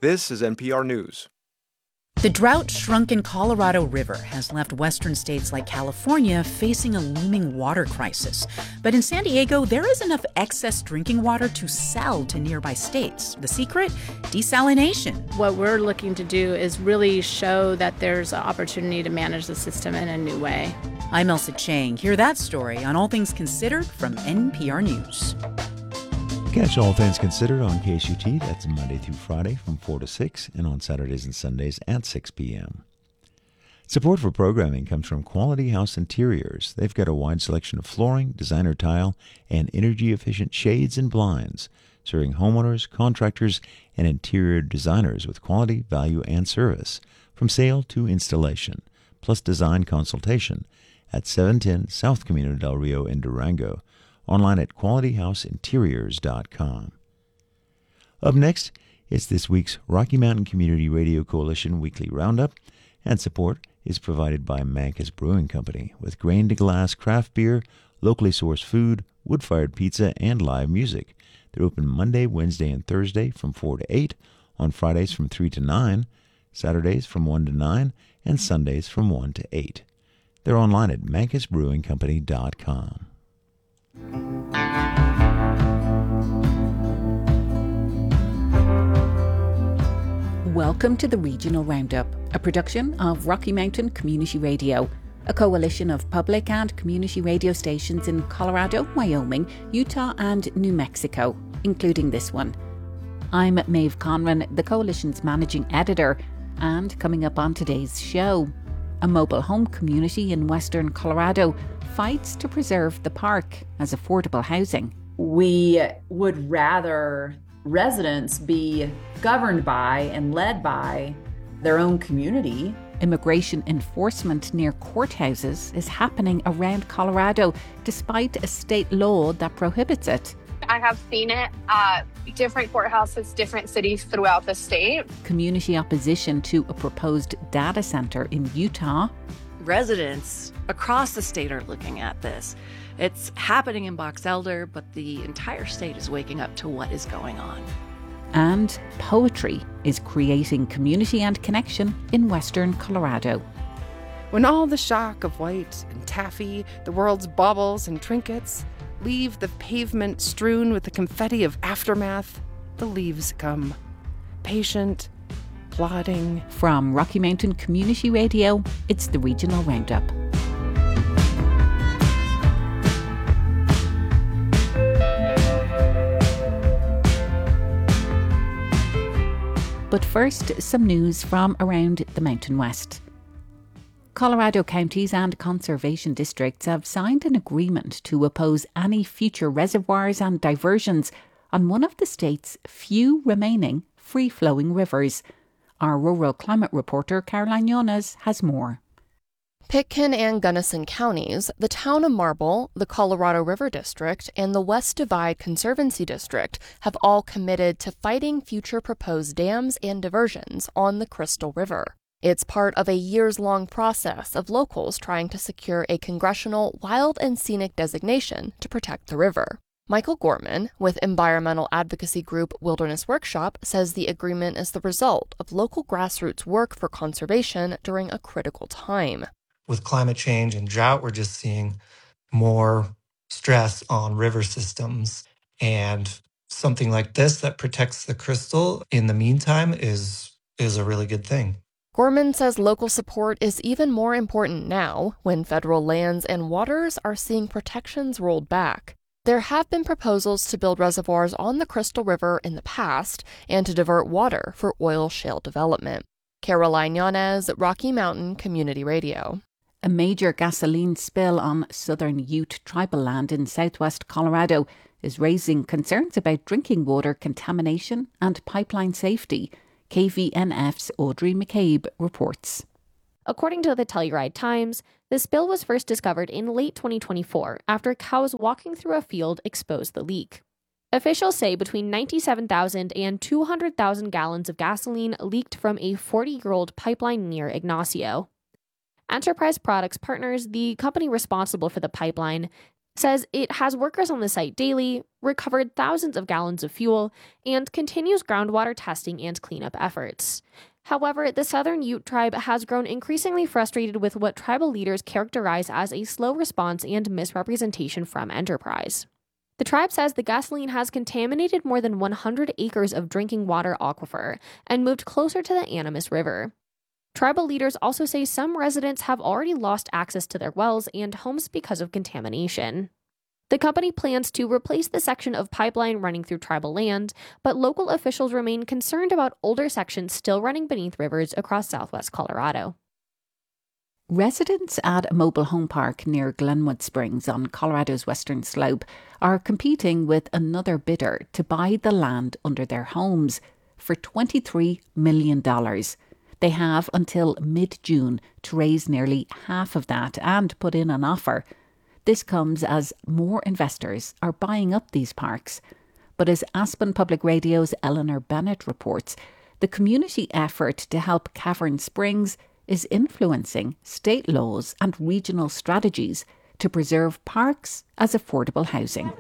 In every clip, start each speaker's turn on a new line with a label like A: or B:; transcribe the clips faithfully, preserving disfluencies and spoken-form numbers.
A: This is N P R News.
B: The drought-shrunken Colorado River has left western states like California facing a looming water crisis. But in San Diego, there is enough excess drinking water to sell to nearby states. The secret? Desalination.
C: What we're looking to do is really show that there's an opportunity to manage the system in a new way.
B: I'm Elsa Chang. Hear that story on All Things Considered from N P R News.
D: Catch All Things Considered on K S U T. That's Monday through Friday from four to six and on Saturdays and Sundays at six p.m. Support for programming comes from Quality House Interiors. They've got a wide selection of flooring, designer tile, and energy-efficient shades and blinds, serving homeowners, contractors, and interior designers with quality, value, and service, from sale to installation, plus design consultation at seven ten South Camino del Rio in Durango. Online at quality house interiors dot com. Up next, it's this week's Rocky Mountain Community Radio Coalition Weekly Roundup, and support is provided by Mankus Brewing Company with grain-to-glass craft beer, locally sourced food, wood-fired pizza, and live music. They're open Monday, Wednesday, and Thursday from four to eight, on Fridays from three to nine, Saturdays from one to nine, and Sundays from one to eight. They're online at mankus brewing company dot com.
E: Welcome to the Regional Roundup, a production of Rocky Mountain Community Radio, a coalition of public and community radio stations in Colorado, Wyoming, Utah and New Mexico, including this one. I'm Maeve Conran, the coalition's managing editor, and coming up on today's show, a mobile home community in western Colorado fights to preserve the park as affordable housing.
F: We would rather residents be governed by and led by their own community.
E: Immigration enforcement near courthouses is happening around Colorado despite a state law that prohibits it.
G: I have seen it at different courthouses, different cities throughout the state.
E: Community opposition to a proposed data center in Utah.
H: Residents across the state are looking at this. It's happening in Box Elder, but the entire state is waking up to what is going on.
E: And poetry is creating community and connection in western Colorado.
I: When all the shock of white and taffy, the world's baubles and trinkets, leave the pavement strewn with the confetti of aftermath, the leaves come, patient, plodding.
E: From Rocky Mountain Community Radio, it's the Regional Roundup. But first, some news from around the Mountain West. Colorado counties and conservation districts have signed an agreement to oppose any future reservoirs and diversions on one of the state's few remaining free-flowing rivers. Our rural climate reporter, Caroline Yonas, has more.
J: Pitkin and Gunnison counties, the town of Marble, the Colorado River District, and the West Divide Conservancy District have all committed to fighting future proposed dams and diversions on the Crystal River. It's part of a years-long process of locals trying to secure a congressional wild and scenic designation to protect the river. Michael Gorman, with environmental advocacy group Wilderness Workshop, says the agreement is the result of local grassroots work for conservation during a critical time.
K: With climate change and drought, we're just seeing more stress on river systems. And something like this that protects the crystal in the meantime is, is a really good thing.
J: Gorman says local support is even more important now when federal lands and waters are seeing protections rolled back. There have been proposals to build reservoirs on the Crystal River in the past and to divert water for oil shale development. Caroline Yanez, Rocky Mountain Community Radio.
E: A major gasoline spill on southern Ute tribal land in southwest Colorado is raising concerns about drinking water contamination and pipeline safety. K V N F's Audrey McCabe reports.
L: According to the Telluride Times, the spill was first discovered in late twenty twenty-four after cows walking through a field exposed the leak. Officials say between ninety-seven thousand and two hundred thousand gallons of gasoline leaked from a forty-year-old pipeline near Ignacio. Enterprise Products Partners, the company responsible for the pipeline, says it has workers on the site daily, recovered thousands of gallons of fuel, and continues groundwater testing and cleanup efforts. However, the Southern Ute tribe has grown increasingly frustrated with what tribal leaders characterize as a slow response and misrepresentation from Enterprise. The tribe says the gasoline has contaminated more than one hundred acres of drinking water aquifer and moved closer to the Animas River. Tribal leaders also say some residents have already lost access to their wells and homes because of contamination. The company plans to replace the section of pipeline running through tribal land, but local officials remain concerned about older sections still running beneath rivers across southwest Colorado.
E: Residents at a mobile home park near Glenwood Springs on Colorado's western slope are competing with another bidder to buy the land under their homes for twenty-three million dollars. They have until mid-June to raise nearly half of that and put in an offer. This comes as more investors are buying up these parks. But as Aspen Public Radio's Eleanor Bennett reports, the community effort to help Cavern Springs is influencing state laws and regional strategies to preserve parks as affordable housing.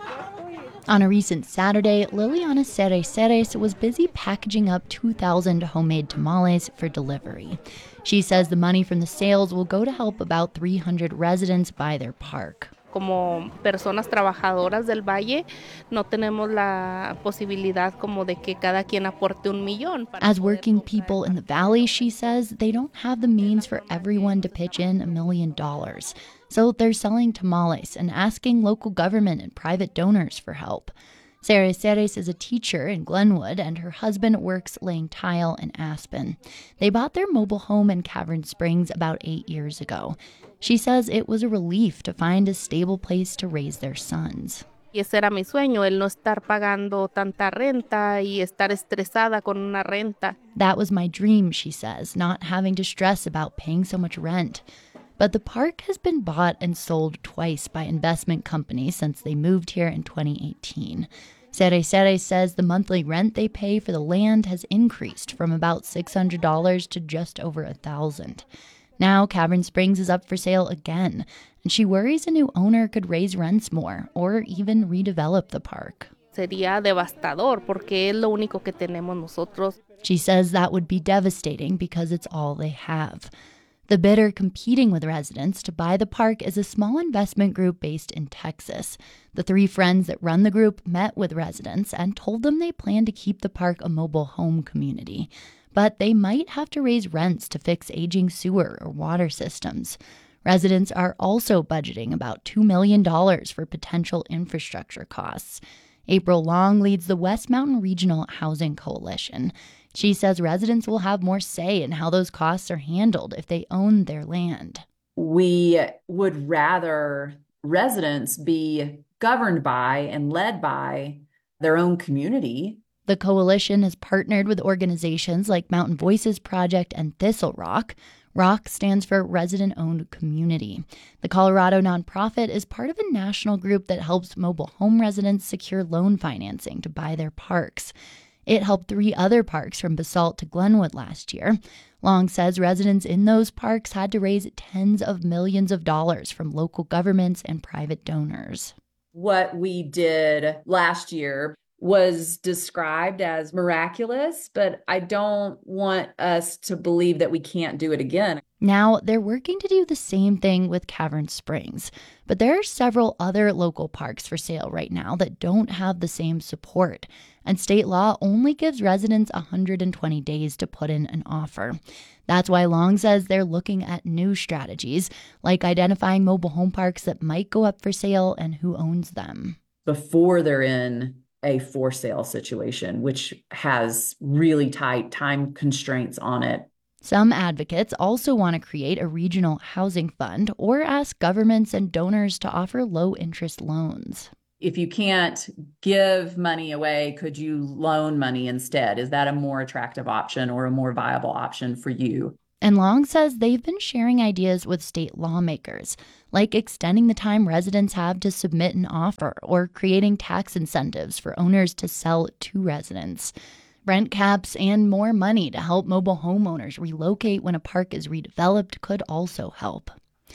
A: On a recent Saturday, Liliana Ceres Ceres was busy packaging up two thousand homemade tamales for delivery. She says the money from the sales will go to help about three hundred residents buy their park.
M: Como personas trabajadoras del valle, no tenemos la posibilidad como de que cada quien aporte un millón.
A: As working people in the valley, she says, they don't have the means for everyone to pitch in a million dollars. So they're selling tamales and asking local government and private donors for help. Ceres Ceres is a teacher in Glenwood, and her husband works laying tile in Aspen. They bought their mobile home in Cavern Springs about eight years ago. She says it was a relief to find a stable place to raise their sons.
M: Y ese era mi sueño, el no estar pagando tanta renta y estar estresada con una renta.
A: That was my dream, she says, not having to stress about paying so much rent. But the park has been bought and sold twice by investment companies since they moved here in twenty eighteen. Ceres Ceres says the monthly rent they pay for the land has increased from about six hundred dollars to just over one thousand dollars. Now Cavern Springs is up for sale again, and she worries a new owner could raise rents more or even redevelop the park.
M: Sería devastador porque es lo único que tenemos nosotros.
A: She says that would be devastating because it's all they have. The bidder competing with residents to buy the park is a small investment group based in Texas. The three friends that run the group met with residents and told them they plan to keep the park a mobile home community. But they might have to raise rents to fix aging sewer or water systems. Residents are also budgeting about two million dollars for potential infrastructure costs. April Long leads the West Mountain Regional Housing Coalition. She says residents will have more say in how those costs are handled if they own their land.
F: We would rather residents be governed by and led by their own community.
A: The coalition has partnered with organizations like Mountain Voices Project and Thistle Rock. ROC stands for Resident-Owned Community. The Colorado nonprofit is part of a national group that helps mobile home residents secure loan financing to buy their parks. It helped three other parks from Basalt to Glenwood last year. Long says residents in those parks had to raise tens of millions of dollars from local governments and private donors.
F: What we did last year was described as miraculous, but I don't want us to believe that we can't do it again.
A: Now, they're working to do the same thing with Cavern Springs, but there are several other local parks for sale right now that don't have the same support, and state law only gives residents one hundred twenty days to put in an offer. That's why Long says they're looking at new strategies, like identifying mobile home parks that might go up for sale and who owns them.
F: Before they're in a for sale situation, which has really tight time constraints on it.
A: Some advocates also want to create a regional housing fund or ask governments and donors to offer low-interest loans.
F: If you can't give money away, could you loan money instead? Is that a more attractive option or a more viable option for you?
A: And Long says they've been sharing ideas with state lawmakers, like extending the time residents have to submit an offer or creating tax incentives for owners to sell to residents. Rent caps and more money to help mobile homeowners relocate when a park is redeveloped could also help.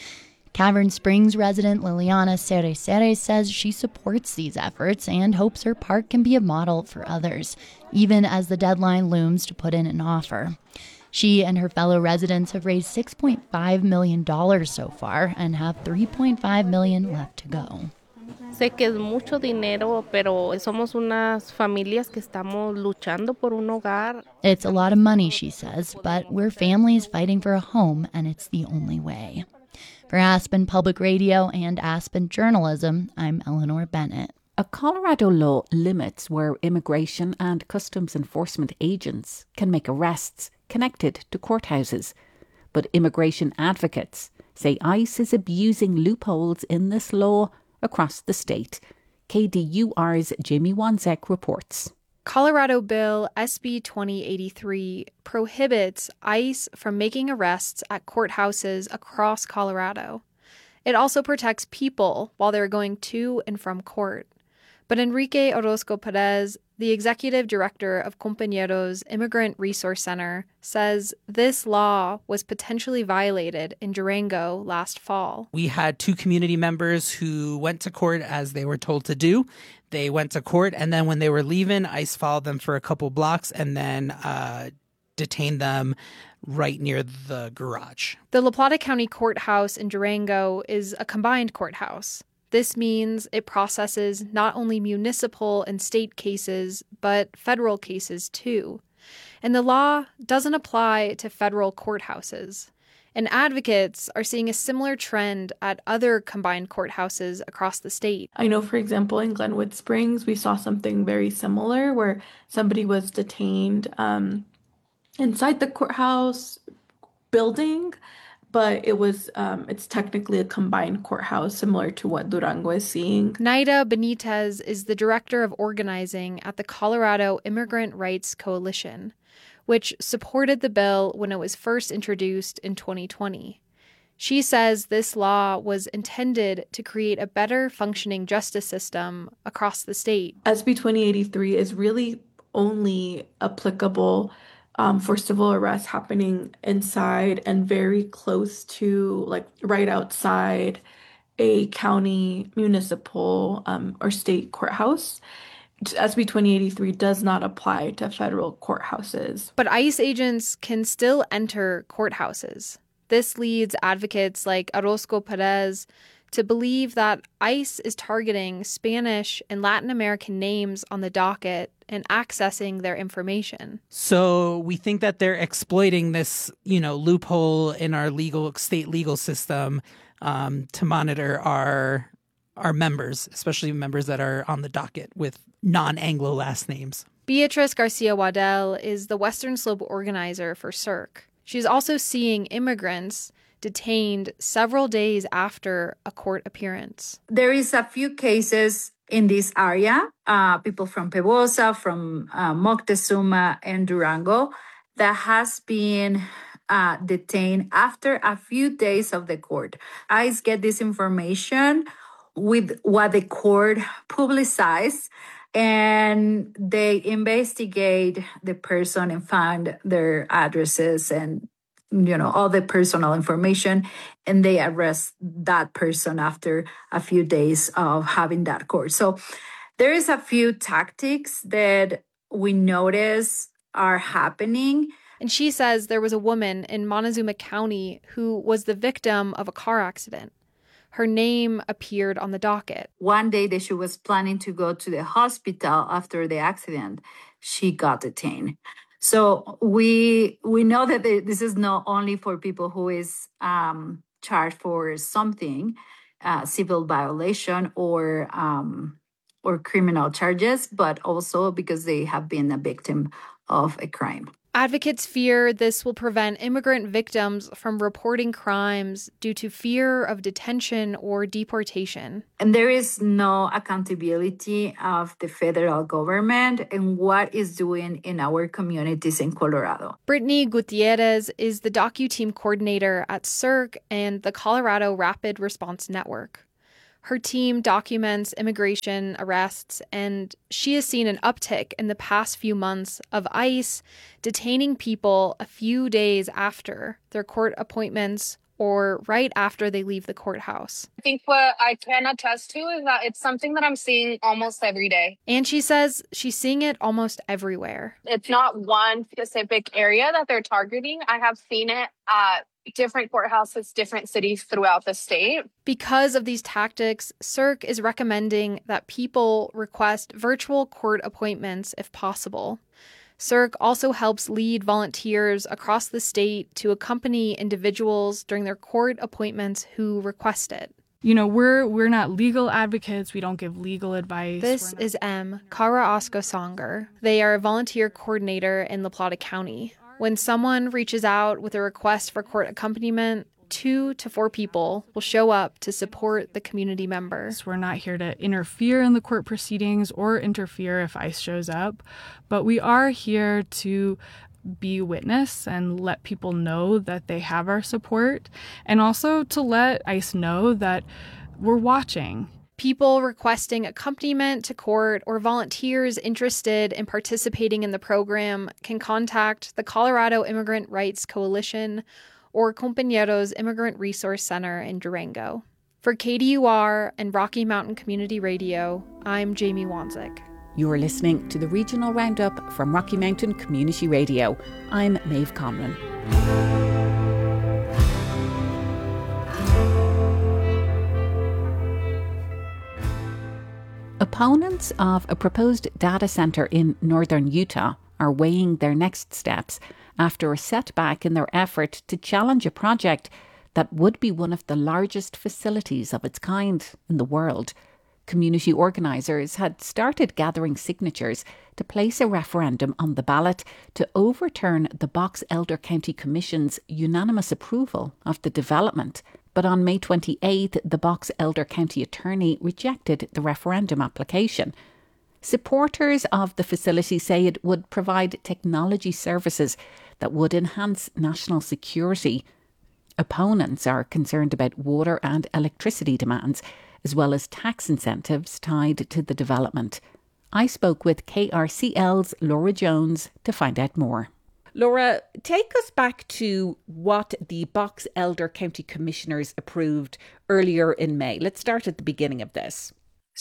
A: Cavern Springs resident Liliana Cerecere says she supports these efforts and hopes her park can be a model for others, even as the deadline looms to put in an offer. She and her fellow residents have raised six point five million dollars so far and have three point five million dollars left to go.
M: Sé que es mucho dinero, pero somos unas familias que estamos luchando por un hogar.
A: It's a lot of money, she says, but we're families fighting for a home, and it's the only way. For Aspen Public Radio and Aspen Journalism, I'm Eleanor Bennett.
E: A Colorado law limits where immigration and customs enforcement agents can make arrests connected to courthouses. But immigration advocates say ICE is abusing loopholes in this law across the state. K D U R's Jamie Wanzek reports.
N: Colorado Bill S B twenty eighty-three prohibits ICE from making arrests at courthouses across Colorado. It also protects people while they're going to and from court. But Enrique Orozco Perez, the executive director of Compañeros Immigrant Resource Center, says this law was potentially violated in Durango last fall.
O: We had two community members who went to court as they were told to do. They went to court, and then when they were leaving, ICE followed them for a couple blocks and then uh, detained them right near the garage.
N: The La Plata County Courthouse in Durango is a combined courthouse. This means it processes not only municipal and state cases, but federal cases too. And the law doesn't apply to federal courthouses. And advocates are seeing a similar trend at other combined courthouses across the state.
P: I know, for example, in Glenwood Springs, we saw something very similar where somebody was detained um, inside the courthouse building, but it was um, it's technically a combined courthouse, similar to what Durango is seeing.
N: Naida Benitez is the director of organizing at the Colorado Immigrant Rights Coalition, which supported the bill when it was first introduced in twenty twenty. She says this law was intended to create a better functioning justice system across the state.
P: S B twenty eighty-three is really only applicable um, for civil arrests happening inside and very close to, like, right outside a county, municipal, um, or state courthouse. S B twenty eighty-three does not apply to federal courthouses.
N: But ICE agents can still enter courthouses. This leads advocates like Orozco Perez to believe that ICE is targeting Spanish and Latin American names on the docket and accessing their information.
O: So we think that they're exploiting this, you know, loophole in our legal state legal system um, to monitor our our members, especially members that are on the docket with non-Anglo last names.
N: Beatrice Garcia Waddell is the Western Slope organizer for C I R C. She's also seeing immigrants detained several days after a court appearance.
Q: There is a few cases in this area, uh, people from Pebosa, from uh, Moctezuma and Durango, that has been uh, detained after a few days of the court. ICE get this information with what the court publicized, and they investigate the person and find their addresses and, you know, all the personal information, and they arrest that person after a few days of having that court. So there is a few tactics that we notice are happening.
N: And she says there was a woman in Montezuma County who was the victim of a car accident. Her name appeared on the docket.
Q: One day that she was planning to go to the hospital after the accident, she got detained. So we we know that this is not only for people who is um, charged for something, uh, civil violation or um, or criminal charges, but also because they have been a victim of a crime.
N: Advocates fear this will prevent immigrant victims from reporting crimes due to fear of detention or deportation.
Q: And there is no accountability of the federal government and what is doing in our communities in Colorado.
N: Brittany Gutierrez is the docu-team coordinator at C I R C and the Colorado Rapid Response Network. Her team documents immigration arrests, and she has seen an uptick in the past few months of ICE detaining people a few days after their court appointments or right after they leave the courthouse.
G: I think what I can attest to is that it's something that I'm seeing almost every day.
N: And she says she's seeing it almost everywhere.
G: It's not one specific area that they're targeting. I have seen it at different courthouses, different cities throughout the state.
N: Because of these tactics, C I R C is recommending that people request virtual court appointments if possible. C I R C also helps lead volunteers across the state to accompany individuals during their court appointments who request it.
R: You know, we're we're not legal advocates. We don't give legal advice.
N: This is M. Kara Osco Songer. They are a volunteer coordinator in La Plata County. When someone reaches out with a request for court accompaniment, two to four people will show up to support the community member.
R: We're not here to interfere in the court proceedings or interfere if ICE shows up, but we are here to be a witness and let people know that they have our support, and also to let ICE know that we're watching.
N: People requesting accompaniment to court or volunteers interested in participating in the program can contact the Colorado Immigrant Rights Coalition or Compañeros Immigrant Resource Center in Durango. For K D U R and Rocky Mountain Community Radio, I'm Jamie Wanzik.
E: You're listening to the Regional Roundup from Rocky Mountain Community Radio. I'm Maeve Conlon. Opponents of a proposed data centre in northern Utah are weighing their next steps after a setback in their effort to challenge a project that would be one of the largest facilities of its kind in the world. Community organisers had started gathering signatures to place a referendum on the ballot to overturn the Box Elder County Commission's unanimous approval of the development. But on May twenty-eighth, the Box Elder County Attorney rejected the referendum application. Supporters of the facility say it would provide technology services that would enhance national security. Opponents are concerned about water and electricity demands, as well as tax incentives tied to the development. I spoke with K R C L's Laura Jones to find out more. Laura, take us back to what the Box Elder County Commissioners approved earlier in May. Let's start at the beginning of this.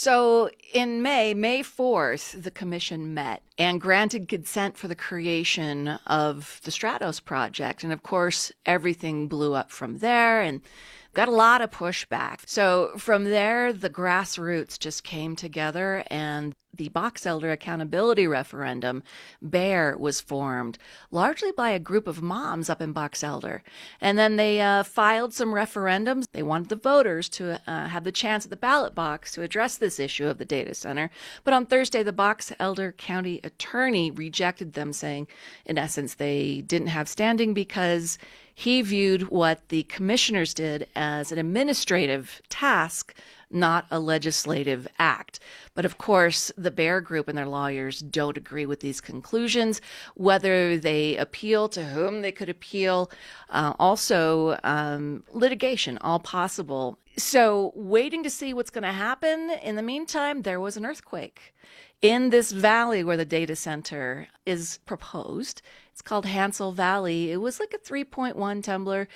H: So in May, May fourth, the commission met and granted consent for the creation of the Stratos project. And of course, everything blew up from there and got a lot of pushback. So from there, the grassroots just came together and the Box Elder Accountability Referendum, BEAR, was formed, largely by a group of moms up in Box Elder. And then they uh, filed some referendums. They wanted the voters to uh, have the chance at the ballot box to address this issue of the data center. But on Thursday, the Box Elder County Attorney rejected them, saying, in essence, they didn't have standing because he viewed what the commissioners did as an administrative task, not a legislative act. But of course, the BEAR Group and their lawyers don't agree with these conclusions, whether they appeal, to whom they could appeal, uh, also um, litigation, all possible. So waiting to see what's going to happen. In the meantime, there was an earthquake in this valley where the data center is proposed. It's called Hansel Valley. It was like a three point one tumbler.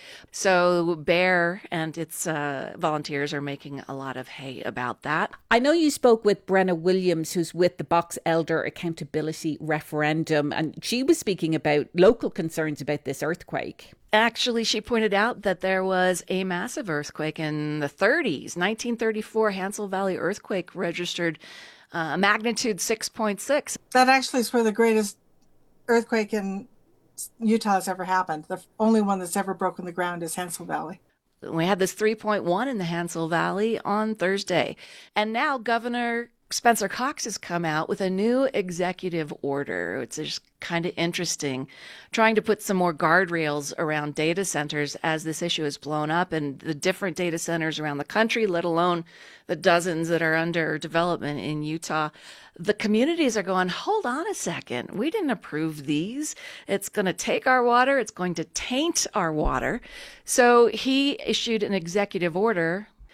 H: So BEAR and its uh, volunteers are making a lot of hay about that.
E: I know you spoke with Brenna Williams, who's with the Box Elder Accountability Referendum, and she was speaking about local concerns about this earthquake.
H: Actually, she pointed out that there was a massive earthquake in the thirties. nineteen thirty-four Hansel Valley earthquake registered uh, magnitude six point six.
S: That actually is where the greatest earthquake in Utah has ever happened. The only one that's ever broken the ground is Hansel Valley.
H: We had this three point one in the Hansel Valley on Thursday. And now Governor Spencer Cox has come out with a new executive order. It's just kind of interesting, trying to put some more guardrails around data centers as this issue is blown up and the different data centers around the country, let alone the dozens that are under development in Utah. The communities are going, hold on a second. We didn't approve these. It's going to take our water. It's going to taint our water. So he issued an executive order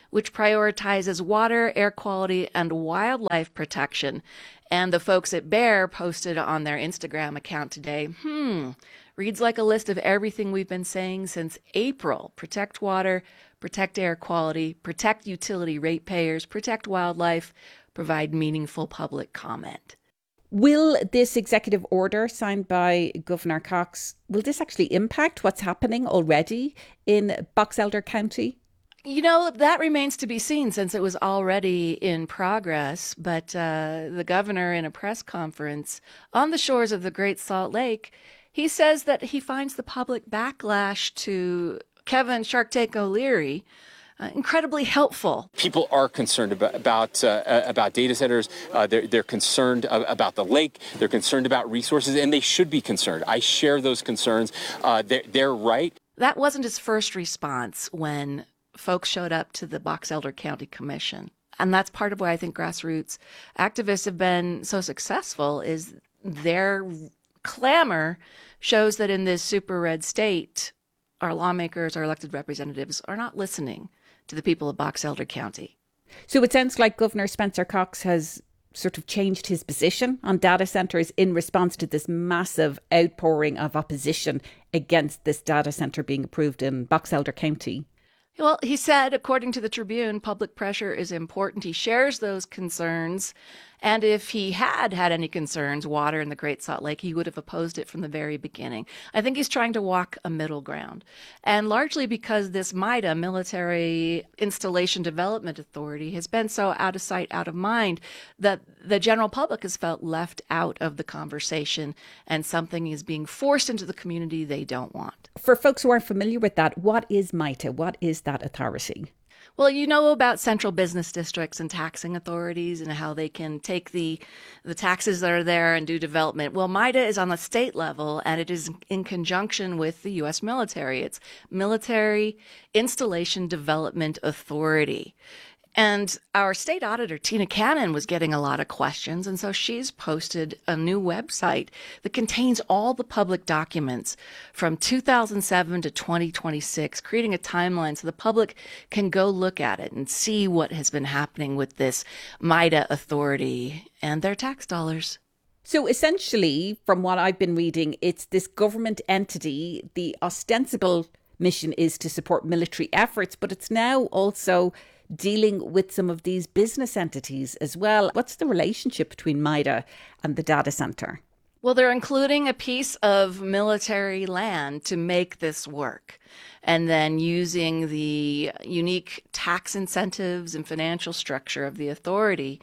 H: which prioritizes water, air quality, and wildlife protection. And the folks at Bear posted on their Instagram account today, hmm, reads like a list of everything we've been saying since April. Protect water, protect air quality, protect utility ratepayers, protect wildlife, provide meaningful public comment.
E: Will this executive order signed by Governor Cox, will this actually impact what's happening already in Box Elder County?
H: You know, that remains to be seen since it was already in progress. But uh, the governor, in a press conference on the shores of the Great Salt Lake, he says that he finds the public backlash to Kevin Shark Tank O'Leary Uh, incredibly helpful.
T: People are concerned about about, uh, about data centers. Uh, they're, they're concerned about the lake. They're concerned about resources, and they should be concerned. I share those concerns. Uh, they're, they're right.
H: That wasn't his first response when folks showed up to the Box Elder County Commission. And that's part of why I think grassroots activists have been so successful, is their clamor shows that in this super red state, our lawmakers, our elected representatives are not listening to the people of Box Elder County.
E: So it sounds like Governor Spencer Cox has sort of changed his position on data centres in response to this massive outpouring of opposition against this data centre being approved in Box Elder County.
H: Well, he said, according to the Tribune, public pressure is important. He shares those concerns. And if he had had any concerns, water in the Great Salt Lake, he would have opposed it from the very beginning. I think he's trying to walk a middle ground. And largely because this MIDA, Military Installation Development Authority, has been so out of sight, out of mind, that the general public has felt left out of the conversation, and something is being forced into the community they don't want.
E: For folks who aren't familiar with that, what is MIDA? What is that authority?
H: Well, you know about central business districts and taxing authorities and how they can take the the taxes that are there and do development. Well, MIDA is on the state level, and it is in conjunction with the U S military. It's Military Installation Development Authority. And our state auditor, Tina Cannon, was getting a lot of questions. And so she's posted a new website that contains all the public documents from two thousand seven to twenty twenty-six, creating a timeline so the public can go look at it and see what has been happening with this MIDA authority and their tax dollars.
E: So essentially, from what I've been reading, it's this government entity. The ostensible mission is to support military efforts, but it's now also dealing with some of these business entities as well. What's the relationship between MIDA and the data center?
H: Well, they're including a piece of military land to make this work, and then using the unique tax incentives and financial structure of the authority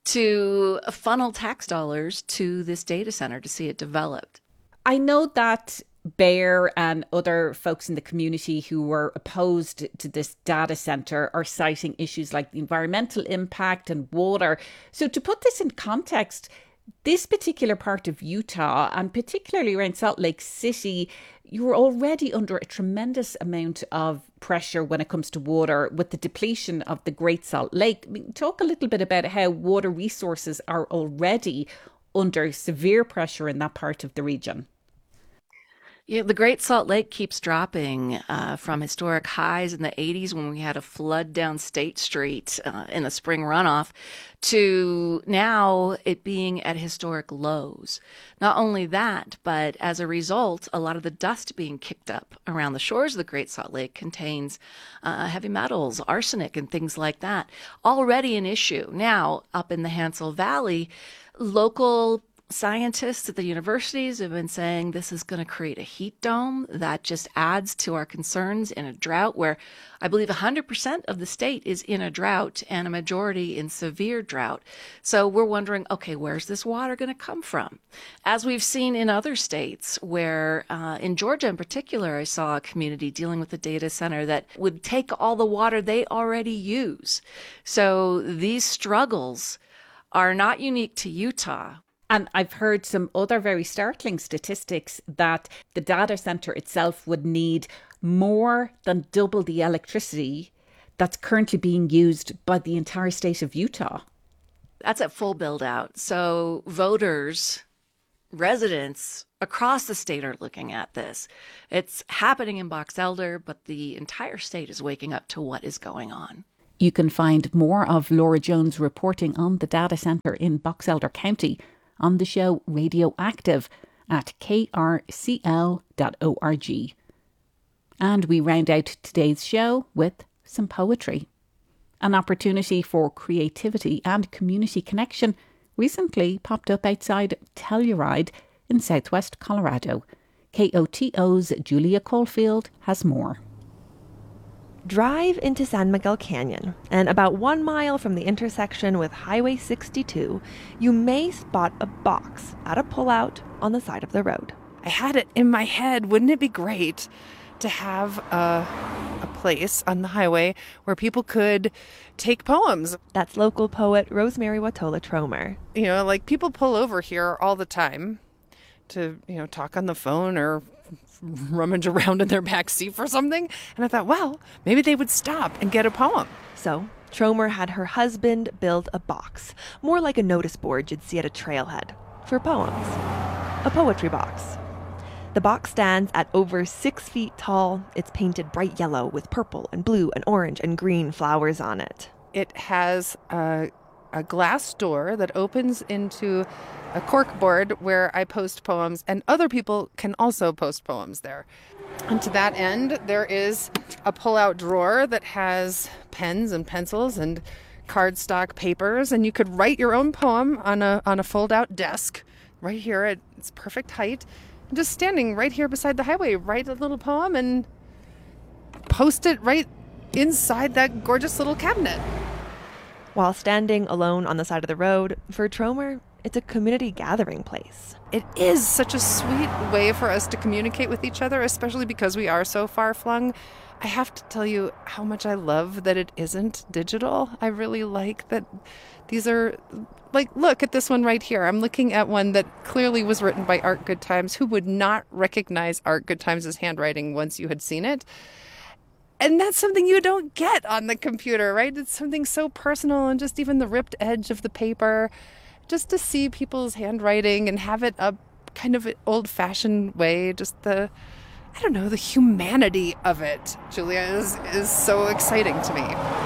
H: to funnel tax dollars to this data center to see it developed.
E: I know that Bear and other folks in the community who were opposed to this data centre are citing issues like the environmental impact and water. So to put this in context, this particular part of Utah, and particularly around Salt Lake City, you were already under a tremendous amount of pressure when it comes to water with the depletion of the Great Salt Lake. I mean, talk a little bit about how water resources are already under severe pressure in that part of the region.
H: Yeah, the Great Salt Lake keeps dropping uh, from historic highs in the eighties when we had a flood down State Street uh, in the spring runoff to now it being at historic lows. Not only that, but as a result, a lot of the dust being kicked up around the shores of the Great Salt Lake contains uh, heavy metals, arsenic, and things like that. Already an issue. Now, up in the Hansel Valley, local scientists at the universities have been saying this is going to create a heat dome that just adds to our concerns in a drought where I believe one hundred percent of the state is in a drought and a majority in severe drought. So we're wondering, okay, where's this water going to come from? As we've seen in other states where uh, in Georgia in particular, I saw a community dealing with a data center that would take all the water they already use. So these struggles are not unique to Utah.
E: And I've heard some other very startling statistics that the data center itself would need more than double the electricity that's currently being used by the entire state of Utah.
H: That's at full build out. So voters, residents across the state are looking at this. It's happening in Box Elder, but the entire state is waking up to what is going on.
E: You can find more of Laura Jones' reporting on the data centre in Box Elder County on the show Radioactive at k r c l dot org. And we round out today's show with some poetry. An opportunity for creativity and community connection recently popped up outside Telluride in southwest Colorado. K O T O's Julia Caulfield has more.
U: Drive into San Miguel Canyon, and about one mile from the intersection with Highway sixty-two, you may spot a box at a pullout on the side of the road.
I: I had it in my head. Wouldn't it be great to have a, a place on the highway where people could take poems?
U: That's local poet Rosemary Watola Tromer.
I: You know, like people pull over here all the time to, you know, talk on the phone or rummage around in their back seat for something. And I thought, well, maybe they would stop and get a poem.
U: So Tromer had her husband build a box, more like a notice board you'd see at a trailhead, for poems. A poetry box. The box stands at over six feet tall. It's painted bright yellow with purple and blue and orange and green flowers on it.
I: It has a, a glass door that opens into a corkboard where I post poems, and other people can also post poems there. And to that end, there is a pull-out drawer that has pens and pencils and cardstock papers, and you could write your own poem on a on a fold-out desk right here at its perfect height. Just standing right here beside the highway, write a little poem and post it right inside that gorgeous little cabinet.
U: While standing alone on the side of the road, for Tromer, it's a community gathering place.
I: It is such a sweet way for us to communicate with each other, especially because we are so far-flung. I have to tell you how much I love that it isn't digital. I really like that these are, like, look at this one right here. I'm looking at one that clearly was written by Art Goodtimes. Who would not recognize Art Goodtimes' handwriting once you had seen it? And that's something you don't get on the computer, right? It's something so personal, and just even the ripped edge of the paper, just to see people's handwriting and have it up kind of an old-fashioned way, just the, I don't know, the humanity of it, Julia, is, is so exciting to me.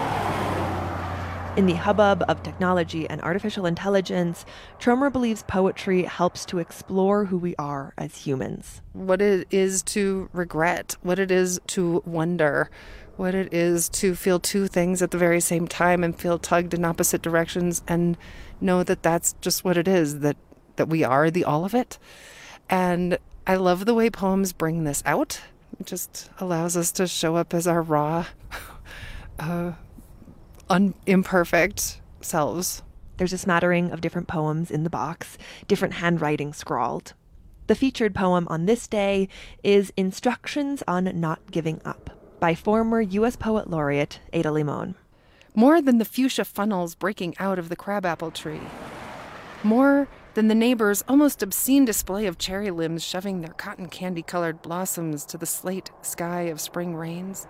U: In the hubbub of technology and artificial intelligence, Tromer believes poetry helps to explore who we are as humans.
I: What it is to regret, what it is to wonder, what it is to feel two things at the very same time and feel tugged in opposite directions, and know that that's just what it is, that, that we are the all of it. And I love the way poems bring this out. It just allows us to show up as our raw, uh, un- imperfect selves.
U: There's a smattering of different poems in the box, different handwriting scrawled. The featured poem on this day is Instructions on Not Giving Up by former U S Poet Laureate Ada Limon.
I: More than the fuchsia funnels breaking out of the crabapple tree. More than the neighbor's almost obscene display of cherry limbs shoving their cotton candy-colored blossoms to the slate sky of spring rains.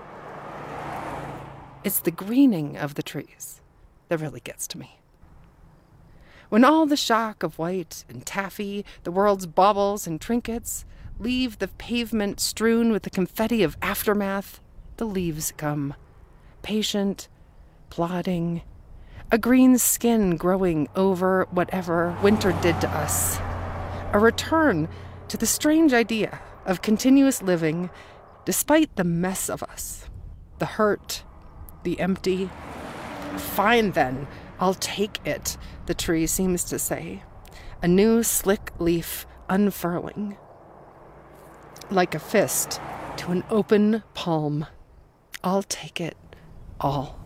I: It's the greening of the trees that really gets to me. When all the shock of white and taffy, the world's baubles and trinkets, leave the pavement strewn with the confetti of aftermath, the leaves come, patient, plodding, a green skin growing over whatever winter did to us. A return to the strange idea of continuous living despite the mess of us, the hurt, the empty. Fine then, I'll take it, the tree seems to say, a new slick leaf unfurling, like a fist to an open palm. I'll take it all.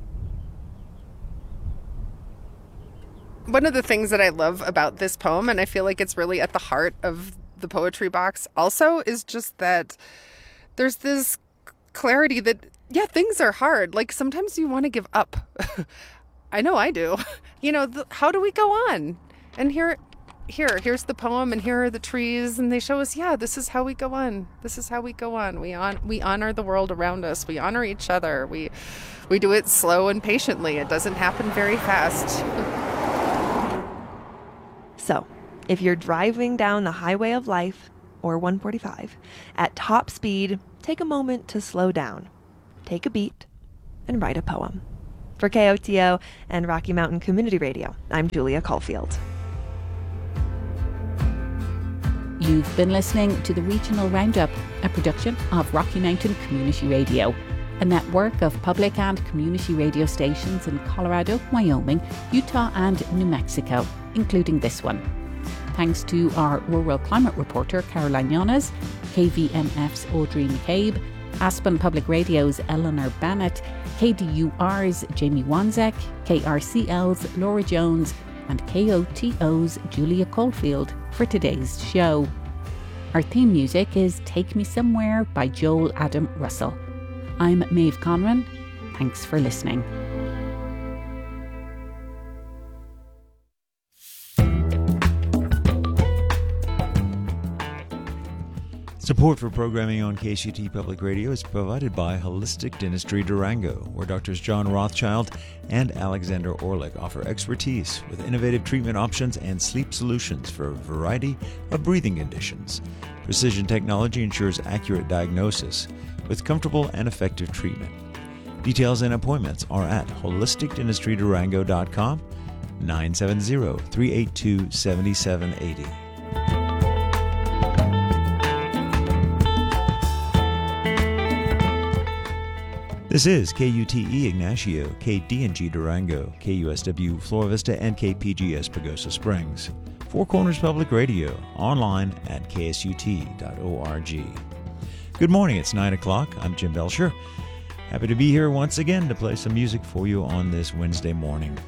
I: One of the things that I love about this poem, and I feel like it's really at the heart of the poetry box also, is just that there's this clarity that, yeah, things are hard. Like, sometimes you want to give up. I know I do. You know, the, how do we go on? And here, here, here's the poem, and here are the trees, and they show us, yeah, this is how we go on. This is how we go on. We on we honor the world around us. We honor each other. We we do it slow and patiently. It doesn't happen very fast.
U: So, if you're driving down the highway of life, or one forty-five, at top speed, take a moment to slow down. Take a beat and write a poem. For K O T O and Rocky Mountain Community Radio, I'm Julia Caulfield.
E: You've been listening to the Regional Roundup, a production of Rocky Mountain Community Radio, a network of public and community radio stations in Colorado, Wyoming, Utah and New Mexico, including this one. Thanks to our rural climate reporter Caroline Yanes, K V M F's Audrey McCabe, Aspen Public Radio's Eleanor Bennett, K D U R's Jamie Wanzek, K R C L's Laura Jones and K O T O's Julia Caulfield for today's show. Our theme music is Take Me Somewhere by Joel Adam Russell. I'm Maeve Conran. Thanks for listening.
D: Support for programming on K S U T Public Radio is provided by Holistic Dentistry Durango, where Doctors John Rothschild and Alexander Orlick offer expertise with innovative treatment options and sleep solutions for a variety of breathing conditions. Precision technology ensures accurate diagnosis with comfortable and effective treatment. Details and appointments are at holistic dentistry durango dot com, nine seven zero, three eight two, seven seven eight zero. This is K U T E Ignacio, K D and G Durango, K U S W Flora Vista, and K P G S Pagosa Springs. Four Corners Public Radio, online at K S U T dot org. Good morning, it's nine o'clock. I'm Jim Belcher. Happy to be here once again to play some music for you on this Wednesday morning.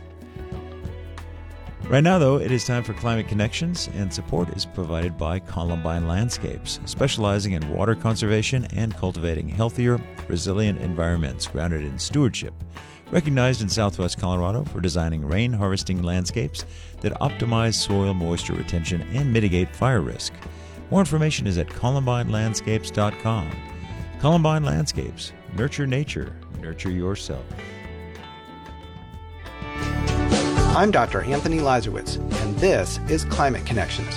D: Right now, though, it is time for Climate Connections, and support is provided by Columbine Landscapes, specializing in water conservation and cultivating healthier, resilient environments grounded in stewardship. Recognized in Southwest Colorado for designing rain harvesting landscapes that optimize soil moisture retention and mitigate fire risk. More information is at columbine landscapes dot com. Columbine Landscapes. Nurture nature. Nurture yourself.
C: I'm Doctor Anthony Lazarowitz, and this is Climate Connections.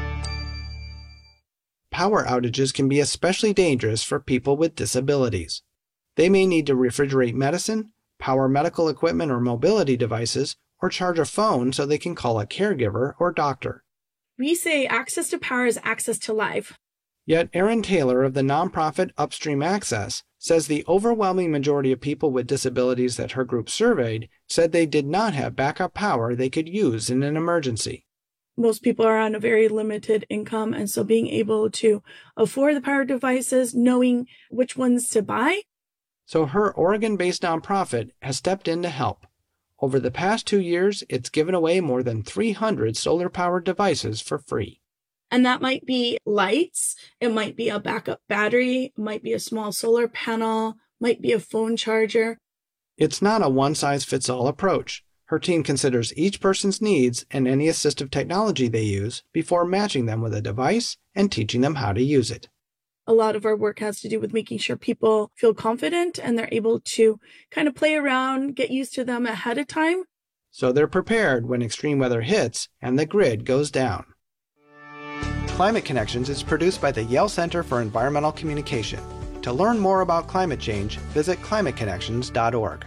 C: Power outages can be especially dangerous for people with disabilities. They may need to refrigerate medicine, power medical equipment or mobility devices, or charge a phone so they can call a caregiver or doctor.
V: We say access to power is access to life.
C: Yet Erin Taylor of the nonprofit Upstream Access says the overwhelming majority of people with disabilities that her group surveyed said they did not have backup power they could use in an emergency.
V: Most people are on a very limited income, and so being able to afford the power devices, knowing which ones to buy.
C: So her Oregon-based nonprofit has stepped in to help. Over the past two years, it's given away more than three hundred solar-powered devices for free.
V: And that might be lights, it might be a backup battery, it might be a small solar panel, might be a phone charger.
C: It's not a one-size-fits-all approach. Her team considers each person's needs and any assistive technology they use before matching them with a device and teaching them how to use it.
V: A lot of our work has to do with making sure people feel confident and they're able to kind of play around, get used to them ahead of time.
C: So they're prepared when extreme weather hits and the grid goes down. Climate Connections is produced by the Yale Center for Environmental Communication. To learn more about climate change, visit climate connections dot org.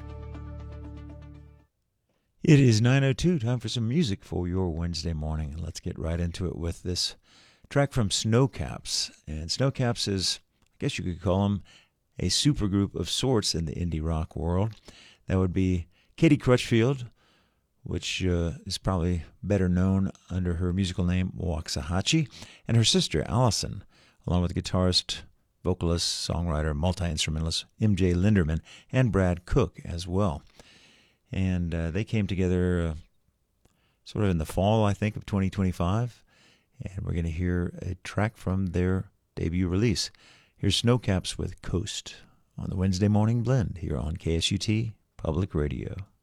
D: It is nine oh two, time for some music for your Wednesday morning. Let's get right into it with this track from Snowcaps. And Snowcaps is, I guess you could call them, a supergroup of sorts in the indie rock world. That would be Katie Crutchfield, which uh, is probably better known under her musical name Waxahachie, and her sister Allison, along with guitarist, vocalist, songwriter, multi-instrumentalist M J Linderman, and Brad Cook as well. And uh, they came together uh, sort of in the fall, I think, of twenty twenty-five, and we're going to hear a track from their debut release. Here's Snowcaps with Coast on the Wednesday Morning Blend here on K S U T Public Radio.